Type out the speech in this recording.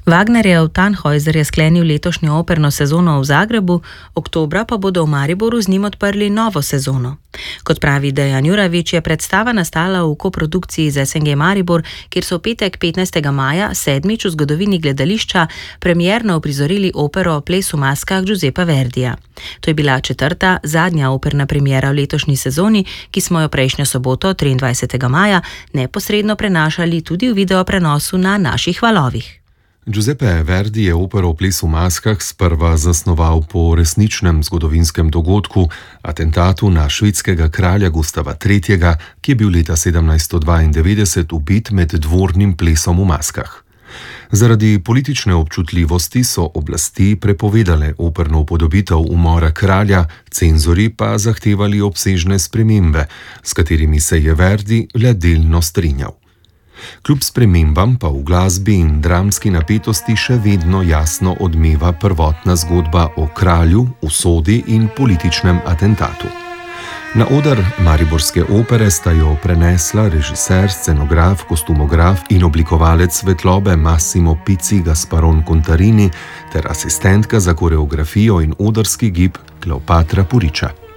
Wagnerjev Tannhäuser je sklenil letošnjo operno sezono v Zagrebu, oktobra pa bodo v Mariboru z njim odprli novo sezono. Kot pravi Dejan Juravič, je predstava nastala v koprodukciji z SNG Maribor, kjer so v petek 15. maja sedmič v zgodovini gledališča premierno uprizorili opero Ples v maskah Giuseppa Verdija. To je bila četrta, zadnja operna premiera v letošnji sezoni, ki smo jo prejšnjo soboto, 23. maja, neposredno prenašali tudi v video prenosu na naših valovih. Giuseppe Verdi je opero Ples v maskah sprva zasnoval po resničnem zgodovinskem dogodku, atentatu na švedskega kralja Gustava III., ki je bil leta 1792 ubit med dvornim plesom v maskah. Zaradi politične občutljivosti so oblasti prepovedale operno upodobitev umora kralja, cenzorji pa zahtevali obsežne spremembe, s katerimi se je Verdi le delno strinjal. Kljub spremembam pa v glasbi in dramski napetosti še vedno jasno odmeva prvotna zgodba o kralju, usodi in političnem atentatu. Na oder mariborske opere sta jo prenesla režiser, scenograf, kostumograf in oblikovalec svetlobe Massimo Pizzi Gasparon Contarini ter asistentka za koreografijo in odrski gib Kleopatra Puriča.